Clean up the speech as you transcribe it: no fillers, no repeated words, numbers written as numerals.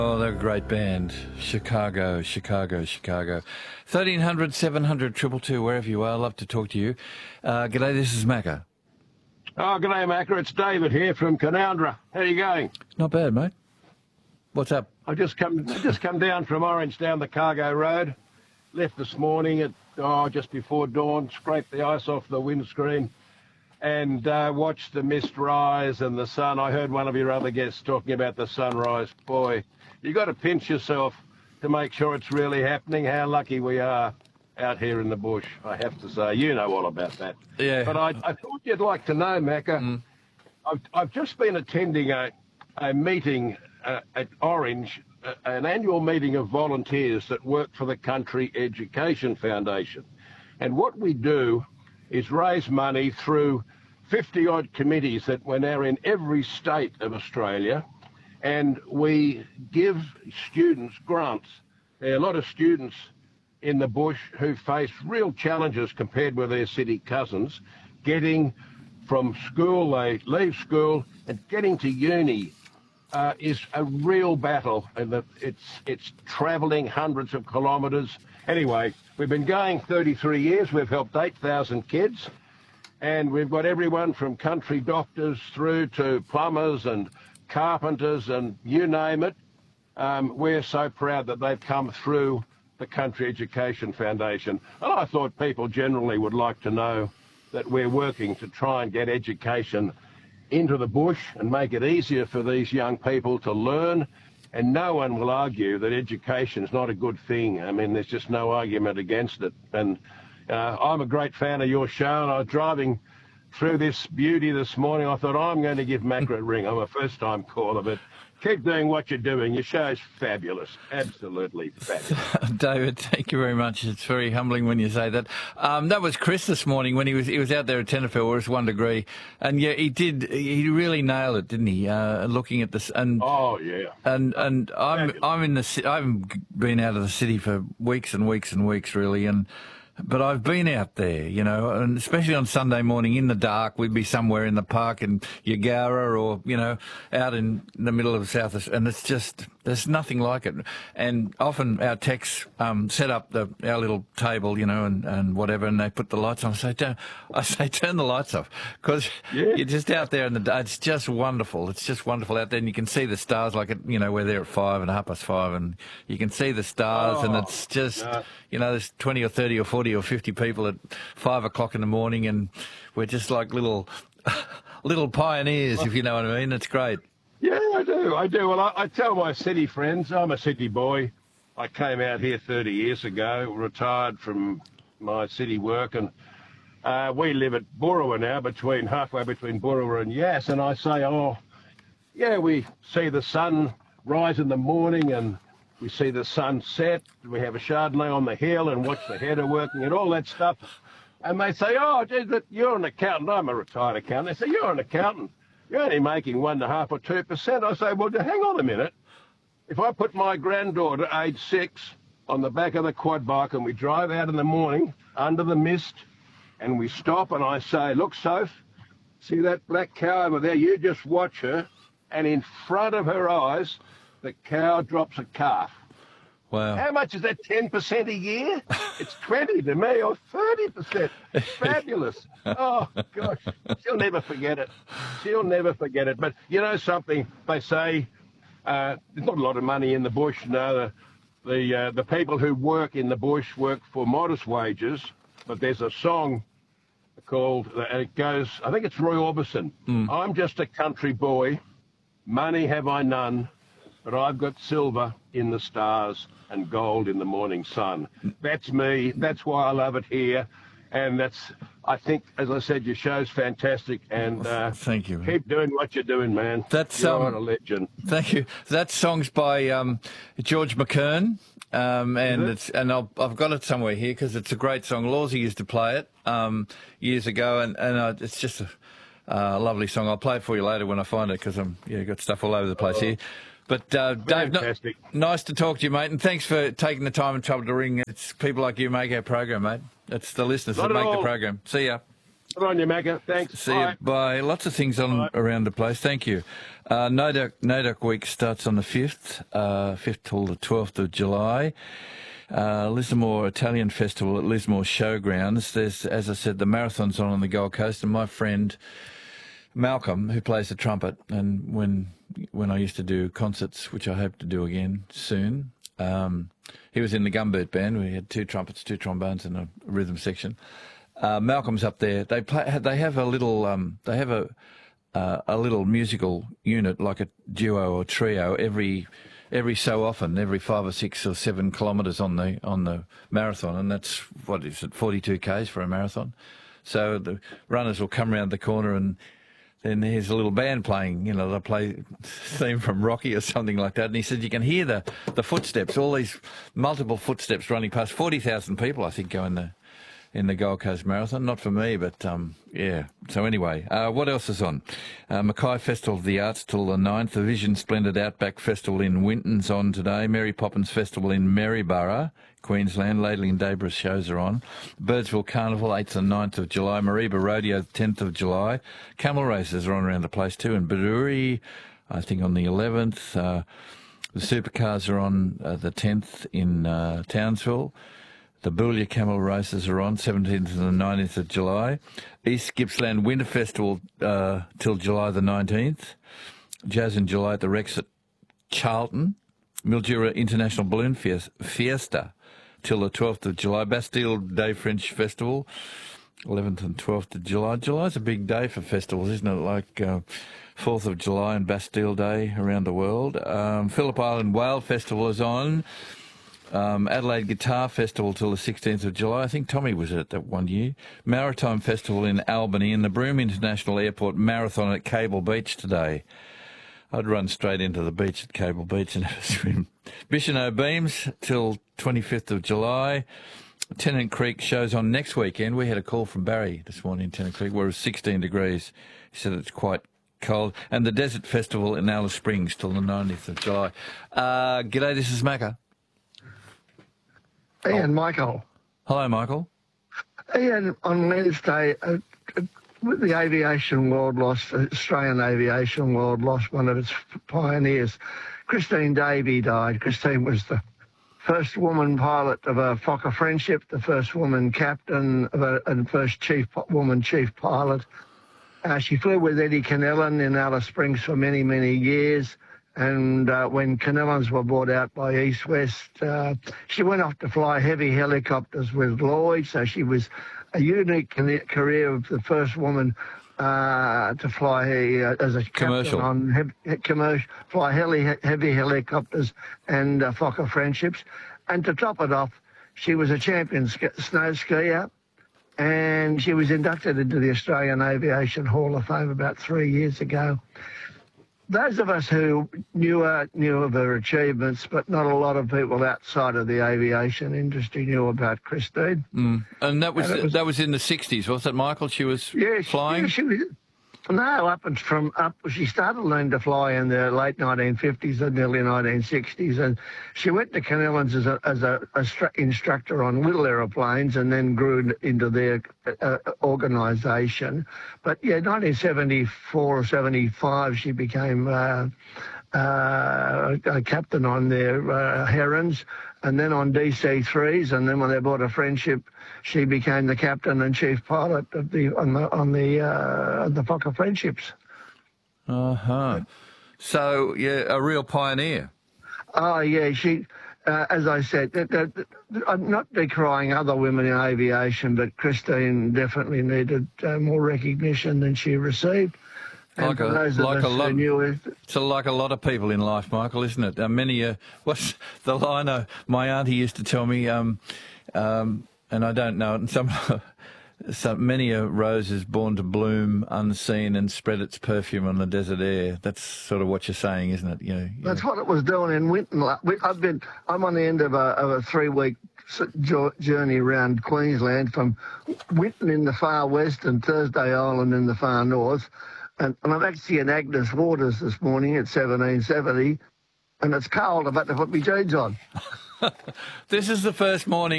Oh, they're a great band. Chicago, Chicago, Chicago. 1300 700 222, wherever you are. Love to talk to you. G'day, this is Macca. Oh, g'day, Macca. It's David here from Canowindra. How are you going? Not bad, mate. What's up? I just come down from Orange down the Cargo Road. Left this morning at just before dawn. Scraped the ice off the windscreen and watched the mist rise and the sun. I heard one of your other guests talking about the sunrise. Boy, you got to pinch yourself to make sure it's really happening. How lucky we are out here in the bush, I have to say. You know all about that. Yeah. But I thought you'd like to know, Macca. I've just been attending a meeting at Orange, an annual meeting of volunteers that work for the Country Education Foundation. And what we do is raise money through 50-odd committees that we're now in every state of Australia, and we give students grants. There are a lot of students in the bush who face real challenges compared with their city cousins. Getting from school, they leave school, and getting to uni is a real battle, and it's travelling hundreds of kilometres. Anyway, we've been going 33 years. We've helped 8,000 kids, and we've got everyone from country doctors through to plumbers and carpenters and you name it. We're so proud that they've come through the Country Education Foundation. And I thought people generally would like to know that we're working to try and get education into the bush and make it easier for these young people to learn. And no one will argue that education is not a good thing. I mean, there's just no argument against it. And I'm a great fan of your show, and I was driving through this beauty this morning. I thought, I'm going to give Macca a ring. I'm a first-time caller, but keep doing what you're doing. Your show's fabulous, absolutely fabulous. David, thank you very much. It's very humbling when you say that. That was Chris this morning when he was out there at Tenterfield where it's 1 degree, and yeah, he really nailed it, didn't he? Looking at this, and oh yeah, and I'm in the I haven't been out of the city for weeks and weeks and weeks really, but I've been out there, you know, and especially on Sunday morning in the dark, we'd be somewhere in the park in Yagara or, you know, out in the middle of South, and it's just, there's nothing like it. And often our techs set up our little table, you know, and whatever, and they put the lights on. I say, turn the lights off, because you're just out there in the dark. It's just wonderful. It's just wonderful out there, and you can see the stars, like, you know, we're there at 5 and 5:30, and you can see the stars, and it's just, you know, there's 20 or 30 or 40 or 50 people at 5 o'clock in the morning, and we're just like little pioneers, if you know what I mean. It's great. Yeah, I do. Well, I tell my city friends, I'm a city boy. I came out here 30 years ago, retired from my city work, and we live at Boorowa now, halfway between Boorowa and Yass, and I say, oh, yeah, we see the sun rise in the morning, and we see the sun set, we have a Chardonnay on the hill and watch the header working and all that stuff. And they say, oh, geez, you're an accountant. I'm a retired accountant. They say, you're an accountant. You're only making 1.5 or 2%. I say, well, hang on a minute. If I put my granddaughter, age 6, on the back of the quad bike and we drive out in the morning under the mist and we stop and I say, look, Soph, see that black cow over there? You just watch her, and in front of her eyes, the cow drops a calf. Wow. How much is that, 10% a year? It's 20 to me, or 30%. Fabulous. Oh, gosh. She'll never forget it. She'll never forget it. But you know something? They say there's not a lot of money in the bush. No, the people who work in the bush work for modest wages. But there's a song called, and it goes, I think it's Roy Orbison. I'm just a country boy. Money have I none, but I've got silver in the stars and gold in the morning sun. That's me. That's why I love it here. And I think, as I said, your show's fantastic. And thank you. Keep doing what you're doing, man. You're a legend. Thank you. That song's by George McKern. And I've got it somewhere here because it's a great song. Lawsy used to play it years ago, and it's just a lovely song. I'll play it for you later when I find it, because got stuff all over the place here. But Dave, nice to talk to you, mate, and thanks for taking the time and trouble to ring. It's people like you make our program, mate. It's the listeners that make the program. See ya. Good on you, Macca. Thanks. See Bye. you. Bye. Lots of things on around the place. Thank you. NODUC Week starts on the 5th, 5th till the 12th of July. Lismore Italian Festival at Lismore Showgrounds. There's, as I said, the marathon's on the Gold Coast, and my friend Malcolm, who plays the trumpet, and when I used to do concerts, which I hope to do again soon, he was in the Gumboot band. We had 2 trumpets, 2 trombones, and a rhythm section. Malcolm's up there. They have a little a little musical unit, like a duo or trio, every so often, every 5 or 6 or 7 kilometres on the marathon, and that's, what is it, 42 k's for a marathon. So the runners will come around the corner, and then there's a little band playing, they'll play theme from Rocky or something like that. And he said you can hear the footsteps, all these multiple footsteps running past. 40,000 people, I think, go in the Gold Coast Marathon. Not for me, but yeah. So anyway, what else is on? Mackay Festival of the Arts till the 9th. The Vision Splendid Outback Festival in Winton's on today. Mary Poppins Festival in Maryborough, Queensland. Laidley and Debra shows are on. Birdsville Carnival, 8th and 9th of July. Mareeba Rodeo, 10th of July. Camel races are on around the place too. And Baduri, I think, on the 11th. The supercars are on the 10th in Townsville. The Boolia Camel races are on 17th and the 19th of July. East Gippsland Winter Festival till July the 19th. Jazz in July at the Rex at Charlton. Mildura International Balloon Fiesta till the 12th of July. Bastille Day French Festival, 11th and 12th of July. July's a big day for festivals, isn't it? Like 4th of July and Bastille Day around the world. Phillip Island Whale Festival is on. Adelaide Guitar Festival till the 16th of July. I think Tommy was at that one year. Maritime Festival in Albany, and the Broome International Airport Marathon at Cable Beach today. I'd run straight into the beach at Cable Beach and have a swim. Bicheno Beams till 25th of July. Tennant Creek shows on next weekend. We had a call from Barry this morning in Tennant Creek where it was 16 degrees. He said it's quite cold. And the Desert Festival in Alice Springs till the 19th of July. G'day, this is Macca. Ian, Michael. Hello, Michael. Ian, on Wednesday, the aviation world lost, Australian aviation world lost one of its pioneers. Christine Davey died. Christine was the first woman pilot of a Fokker Friendship, the first woman captain and first woman chief pilot. She flew with Eddie Kennellan in Alice Springs for many, many years. And when Kennellans were bought out by East West, she went off to fly heavy helicopters with Lloyd. So she was a unique career of the first woman to fly as a commercial captain on commercial, fly heavy helicopters and Fokker Friendships. And to top it off, she was a champion snow skier, and she was inducted into the Australian Aviation Hall of Fame about 3 years ago. Those of us who knew of her achievements, but not a lot of people outside of the aviation industry knew about Christine. And that was in the 60s, wasn't it, Michael? She was flying? Yeah, she was. No, she started learning to fly in the late 1950s and early 1960s, and she went to Kennellans as a instructor on little aeroplanes, and then grew into their organisation. But yeah, 1974 or 75, she became a captain on their Herons, and then on DC-3s, and then when they bought a Friendship, she became the captain and chief pilot of the Fokker Friendships. So yeah, a real pioneer. Oh yeah, she. As I said, I'm not decrying other women in aviation, but Christine definitely needed more recognition than she received. And It's like a lot of people in life, Michael, isn't it? What's the line my auntie used to tell me, and I don't know it, and many a rose is born to bloom unseen and spread its perfume on the desert air. That's sort of what you're saying, isn't it? That's what it was doing in Winton. I'm on the end of a 3-week journey around Queensland, from Winton in the far west and Thursday Island in the far north. And I'm actually in Agnes Waters this morning at 1770, and it's cold. I've had to put my jeans on. This is the first morning